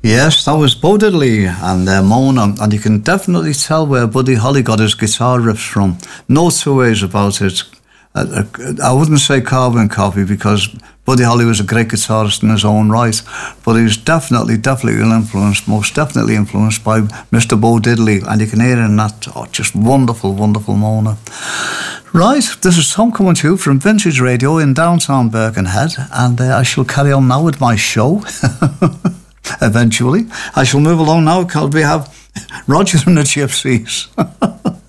Yes, that was Bo Diddley and Mona, and you can definitely tell where Buddy Holly got his guitar riffs from. No two ways about it. I wouldn't say carbon copy because Buddy Holly was a great guitarist in his own right, but he was definitely influenced, most definitely influenced by Mr. Bo Diddley, and you can hear in that, just wonderful, wonderful Mona. Right, this is Tom coming to you from Vintage Radio in downtown Birkenhead, and I shall carry on now with my show. Eventually, I shall move along now because we have Roger and the Gypsies.